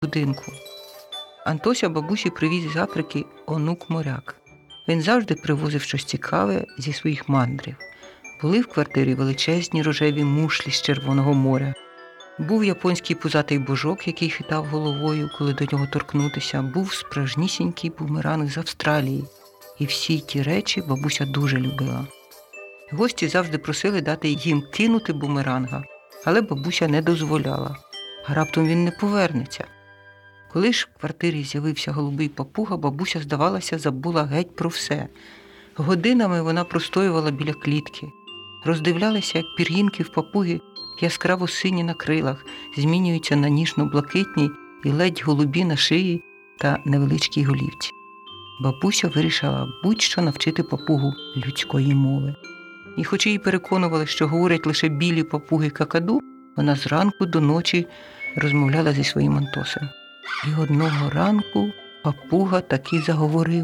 будинку. Антося бабусі привіз з Африки онук-моряк. Він завжди привозив щось цікаве зі своїх мандрів. Були в квартирі величезні рожеві мушлі з Червоного моря. Був японський пузатий божок, який хитав головою, коли до нього торкнутися. Був справжнісінький бумеранг з Австралії. І всі ті речі бабуся дуже любила. Гості завжди просили дати їм кинути бумеранга, але бабуся не дозволяла. А раптом він не повернеться. Коли ж в квартирі з'явився голубий папуга, бабуся, здавалося, забула геть про все. Годинами вона простоювала біля клітки. Роздивлялася, як пір'їнки в папуги, яскраво сині на крилах, змінюються на ніжно-блакитні і ледь голубі на шиї та невеличкій голівці. Бабуся вирішила будь-що навчити папугу людської мови. І хоч її переконували, що говорять лише білі папуги какаду, вона зранку до ночі розмовляла зі своїм Антосем. І одного ранку папуга таки заговорив.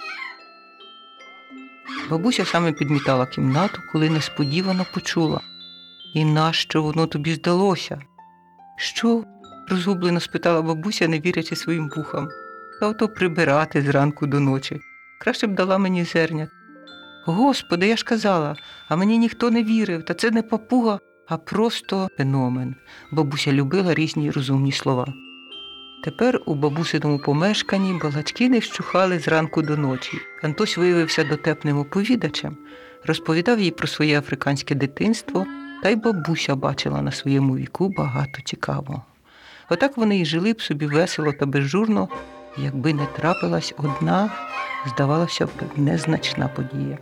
Бабуся саме підмітала кімнату, коли несподівано почула: «І нащо воно тобі здалося?» «Що?» – розгублено спитала бабуся, не вірячи своїм вухам. «Та ото прибирати зранку до ночі. Краще б дала мені зернят». «Господи, я ж казала, а мені ніхто не вірив, та це не папуга, а просто феномен». Бабуся любила різні розумні слова. Тепер у бабусиному помешканні балачки не вщухали зранку до ночі. Антось виявився дотепним оповідачем, розповідав їй про своє африканське дитинство, та й бабуся бачила на своєму віку багато цікавого. Отак вони й жили б собі весело та безжурно, якби не трапилась одна, здавалося б, незначна подія.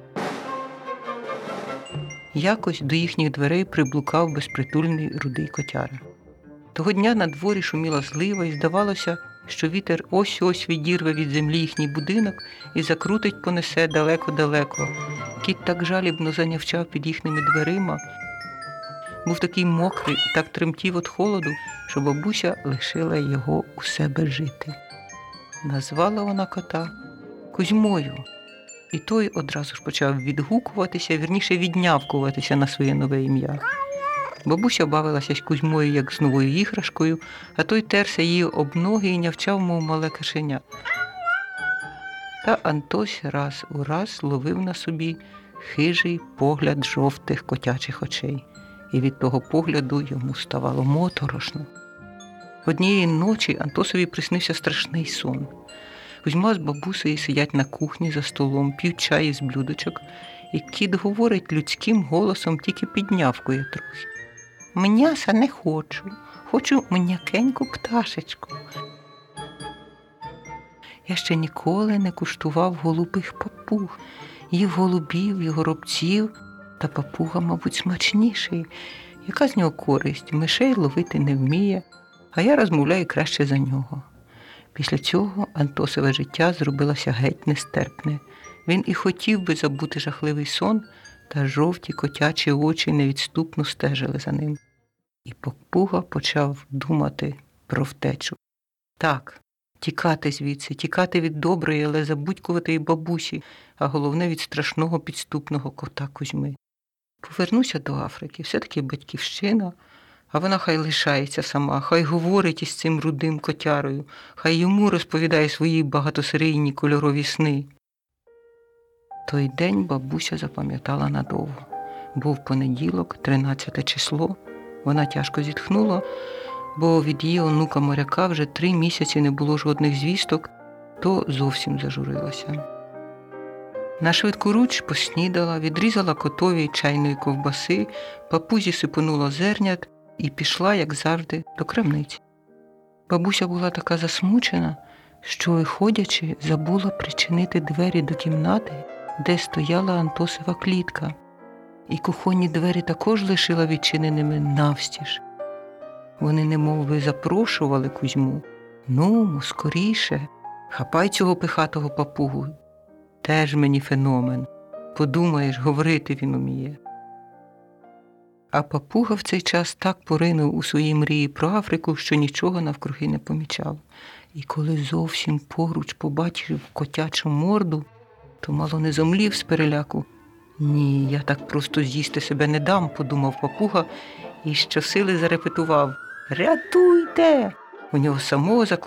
Якось до їхніх дверей приблукав безпритульний рудий котяра. Того дня на дворі шуміла злива, і здавалося, що вітер ось-ось відірве від землі їхній будинок і закрутить, понесе далеко-далеко. Кіт так жалібно занявчав під їхніми дверима, був такий мокрий і так тремтів від холоду, що бабуся лишила його у себе жити. Назвала вона кота Кузьмою, і той одразу ж почав відгукуватися, вірніше віднявкуватися на своє нове ім'я. Бабуся бавилася з Кузьмою, як з новою іграшкою, а той терся її об ноги і нявчав, мов мале кошеня. Та Антось раз у раз ловив на собі хижий погляд жовтих котячих очей. І від того погляду йому ставало моторошно. Однієї ночі Антосові приснився страшний сон. Кузьма з бабусею сидять на кухні за столом, п'ють чай із блюдочок, і кіт говорить людським голосом, тільки піднявкує трохи. «М'яса не хочу, хочу м'якеньку пташечку». Я ще ніколи не куштував голубих папуг, їв голубів і горобців, та папуга, мабуть, смачніший. Яка з нього користь? Мишей ловити не вміє, а я розмовляю краще за нього. Після цього Антосове життя зробилося геть нестерпне. Він і хотів би забути жахливий сон, та жовті котячі очі невідступно стежили за ним. І папуга почав думати про втечу. Так, тікати звідси, тікати від доброї, але забудькуватої бабусі, а головне від страшного підступного кота Кузьми. Повернуся до Африки, все-таки батьківщина, а вона хай лишається сама, хай говорить із цим рудим котярою, хай йому розповідає свої багатосерійні кольорові сни. Той день бабуся запам'ятала надовго. Був понеділок, 13 число. Вона тяжко зітхнула, бо від її онука-моряка вже 3 місяці не було жодних звісток, то зовсім зажурилася. На швидкоруч поснідала, відрізала котові чайної ковбаси, папузі сипонула зернят і пішла, як завжди, до крамниці. Бабуся була така засмучена, що, виходячи, забула причинити двері до кімнати, де стояла Антосова клітка, і кухонні двері також лишила відчиненими навстіж. Вони немовби запрошували Кузьму. «Ну, скоріше, хапай цього пихатого папугу. Теж мені феномен. Подумаєш, говорити він уміє». А папуга в цей час так поринув у свої мрії про Африку, що нічого навкруги не помічав. І коли зовсім поруч побачив котячу морду, то мало не зомлів з переляку. «Ні, я так просто з'їсти себе не дам», – подумав папуга і щосили зарепетував: «Рятуйте!» У нього самого